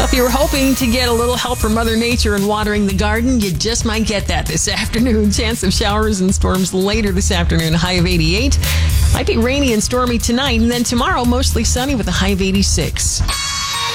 If you were hoping to get a little help from Mother Nature in watering the garden, you just might get that this afternoon. Chance of showers and storms later this afternoon, high of 88. Might be rainy and stormy tonight, and then tomorrow, mostly sunny with a high of 86.